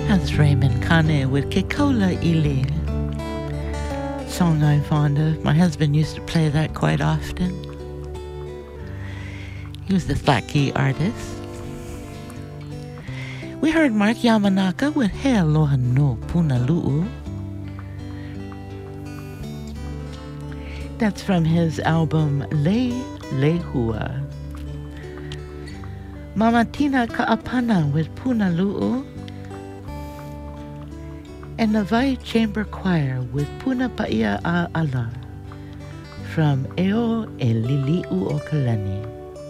That's Raymond Kane with Kekola Ili. Song I'm fond of. My husband used to play that quite often. He was the flat key artist. We heard Mark Yamanaka with He Aloha no Punalu'u. That's from his album Le Lehua. Mama Tina Ka'apana with Punalu'u. And the Vai Chamber Choir with Puna Paia a Ala from Eo e Lili'u o Kalani.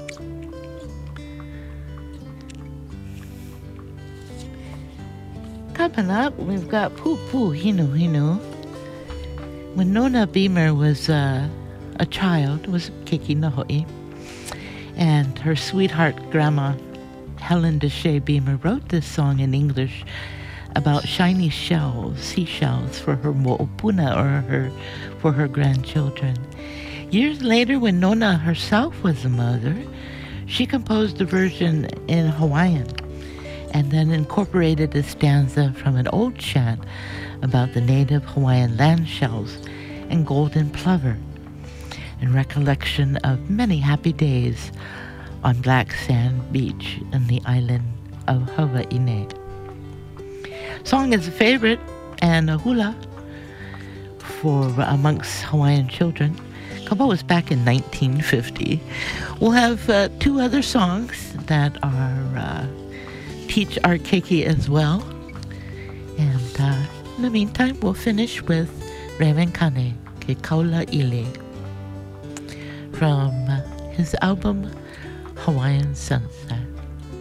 Coming up, we've got Pupu Hinu Hinu. When Nona Beamer was a child, was Keiki Nahoi, and her sweetheart grandma, Helen Deshay Beamer, wrote this song in English about shiny shells, seashells for her mo'opuna or for her grandchildren. Years later, when Nona herself was a mother, she composed a version in Hawaiian and then incorporated a stanza from an old chant about the native Hawaiian land shells and golden plover in recollection of many happy days on Black Sand Beach in the island of Hawaii. Song is a favorite and a hula for amongst Hawaiian children. Kapa was back in 1950. We'll have two other songs that are teach our keiki as well. And in the meantime, we'll finish with Raymond Kane, Ke Kaula Ile, from his album Hawaiian Sunset.